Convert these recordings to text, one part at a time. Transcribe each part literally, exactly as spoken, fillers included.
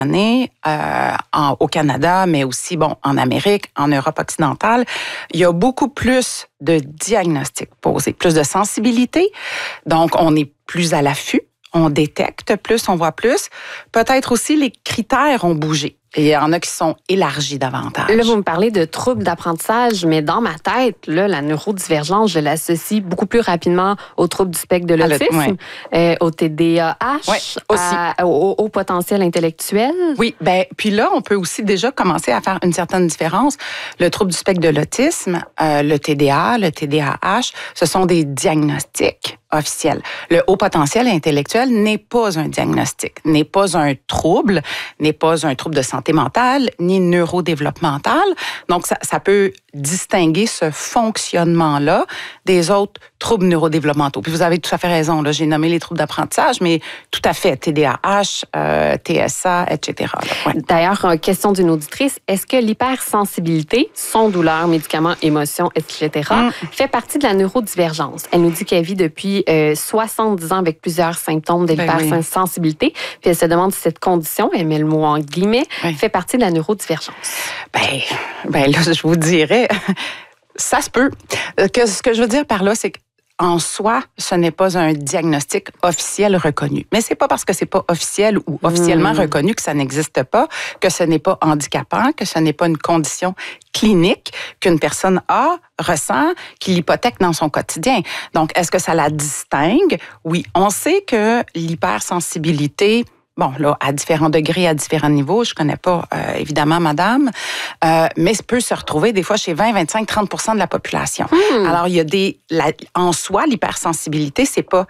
années, euh, en, au Canada, mais aussi bon en Amérique, en Europe occidentale, il y a beaucoup plus de diagnostics posés, plus de sensibilité. Donc, on est plus à l'affût, on détecte plus, on voit plus. Peut-être aussi les critères ont bougé. Et il y en a qui sont élargis davantage. Là, vous me parlez de troubles d'apprentissage, mais dans ma tête, là, la neurodivergence, je l'associe beaucoup plus rapidement aux troubles du spectre de l'autisme, ouais. euh, au T D A H, ouais, aussi. À, au, au potentiel intellectuel. Oui, ben puis là, on peut aussi déjà commencer à faire une certaine différence. Le trouble du spectre de l'autisme, euh, le T D A, le T D A H, ce sont des diagnostics officiels. Le haut potentiel intellectuel n'est pas un diagnostic, n'est pas un trouble, n'est pas un trouble de santé mentale, ni neurodéveloppemental. Donc, ça, ça peut distinguer ce fonctionnement-là des autres troubles neurodéveloppementaux. Puis vous avez tout à fait raison, là, j'ai nommé les troubles d'apprentissage, mais tout à fait, T D A H, euh, T S A, et cetera. Ouais. D'ailleurs, question d'une auditrice, est-ce que l'hypersensibilité, son douleur, médicaments, émotions, et cetera, mm. fait partie de la neurodivergence? Elle nous dit qu'elle vit depuis euh, soixante-dix ans avec plusieurs symptômes de l'hypersensibilité, ben oui. Puis elle se demande si cette condition, elle met le mot en guillemets, oui. fait partie de la neurodivergence. Ben, ben là, je vous dirais, ça se peut. Que, ce que je veux dire par là, c'est que en soi, ce n'est pas un diagnostic officiel reconnu. Mais c'est pas parce que c'est pas officiel ou officiellement mmh. reconnu que ça n'existe pas, que ce n'est pas handicapant, que ce n'est pas une condition clinique qu'une personne a, ressent, qui l'hypothèque dans son quotidien. Donc, est-ce que ça la distingue? Oui, on sait que l'hypersensibilité, bon, là, à différents degrés, à différents niveaux, je connais pas, euh, évidemment, madame, euh, mais ça peut se retrouver des fois chez vingt, vingt-cinq, trente pour cent de la population. Mmh. Alors, il y a des... La, en soi, l'hypersensibilité, c'est pas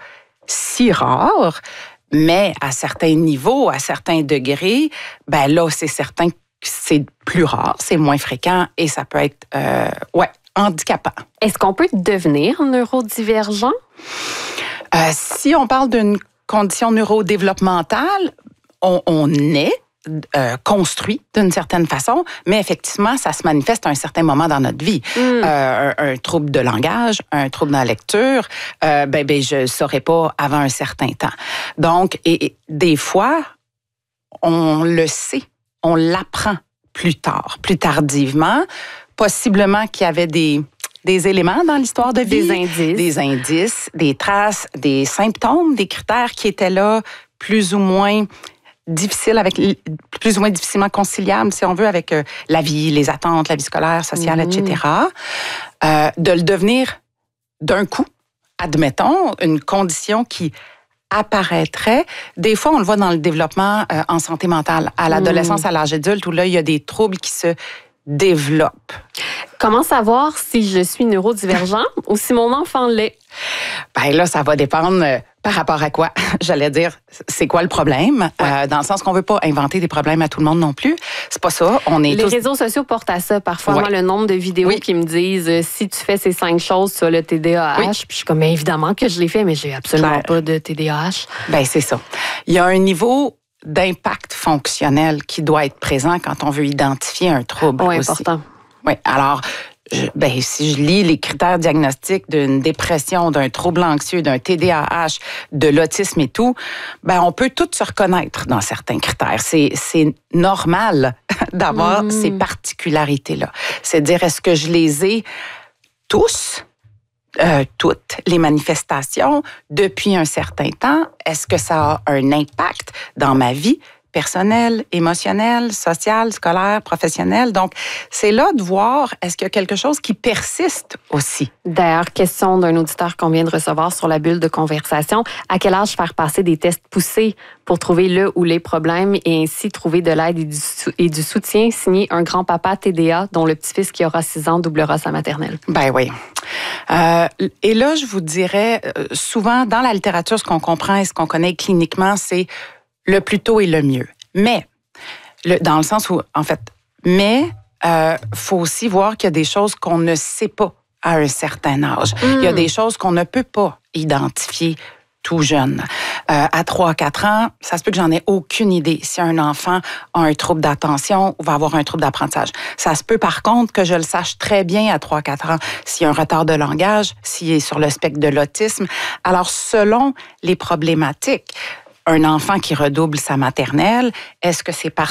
si rare, mais à certains niveaux, à certains degrés, ben là, c'est certain que c'est plus rare, c'est moins fréquent et ça peut être, euh, ouais, handicapant. Est-ce qu'on peut devenir neurodivergent? Euh, si on parle d'une condition neurodéveloppementale, on, on est euh, construit d'une certaine façon, mais effectivement, ça se manifeste à un certain moment dans notre vie. Mm. Euh, un, un trouble de langage, un trouble dans la lecture, euh, ben, ben, je ne saurais pas avant un certain temps. Donc, et, et des fois, on le sait, on l'apprend plus tard, plus tardivement, possiblement qu'il y avait des... des éléments dans l'histoire de vie. Des indices. Des indices, des traces, des symptômes, des critères qui étaient là, plus ou moins difficiles, avec, plus ou moins difficilement conciliables, si on veut, avec euh, la vie, les attentes, la vie scolaire, sociale, mmh. et cetera. Euh, de le devenir d'un coup, admettons, une condition qui apparaîtrait. Des fois, on le voit dans le développement euh, en santé mentale, à l'adolescence, mmh. à l'âge adulte, où là, il y a des troubles qui se développent. Comment savoir si je suis neurodivergent ou si mon enfant l'est? Ben là, ça va dépendre euh, par rapport à quoi. J'allais dire, c'est quoi le problème? Ouais. Euh, dans le sens qu'on veut pas inventer des problèmes à tout le monde non plus. C'est pas ça. On est Les tous... réseaux sociaux portent à ça. Parfois, ouais. moi, le nombre de vidéos oui. qui me disent euh, si tu fais ces cinq choses, tu as le T D A H. Oui. Puis je suis comme, bien évidemment que je l'ai fait, mais j'ai absolument Claire. pas de T D A H. Ben c'est ça. Il y a un niveau d'impact fonctionnel qui doit être présent quand on veut identifier un trouble. Oui, aussi. important. Oui, alors, je, ben, si je lis les critères diagnostiques d'une dépression, d'un trouble anxieux, d'un T D A H, de l'autisme et tout, ben, on peut tous se reconnaître dans certains critères. C'est, c'est normal d'avoir mmh. ces particularités-là. C'est dire, est-ce que je les ai tous? Euh, toutes les manifestations depuis un certain temps? Est-ce que ça a un impact dans ma vie personnelle, émotionnelle, sociale, scolaire, professionnelle? Donc, c'est là de voir est-ce qu'il y a quelque chose qui persiste aussi. D'ailleurs, question d'un auditeur qu'on vient de recevoir sur la bulle de conversation. À quel âge faire passer des tests poussés pour trouver le ou les problèmes et ainsi trouver de l'aide et du, et du soutien, signé un grand-papa T D A dont le petit-fils qui aura six ans doublera sa maternelle? Ben oui. Euh, et là, je vous dirais, souvent, dans la littérature, ce qu'on comprend et ce qu'on connaît cliniquement, c'est le plus tôt et le mieux. Mais, le, dans le sens où, en fait, mais, euh, faut aussi voir qu'il y a des choses qu'on ne sait pas à un certain âge. Mm. Il y a des choses qu'on ne peut pas identifier tout jeune. Euh, à trois à quatre ans, ça se peut que j'en ai aucune idée si un enfant a un trouble d'attention ou va avoir un trouble d'apprentissage. Ça se peut par contre que je le sache très bien à trois à quatre ans s'il y a un retard de langage, s'il est sur le spectre de l'autisme. Alors, selon les problématiques, un enfant qui redouble sa maternelle? Est-ce que c'est parce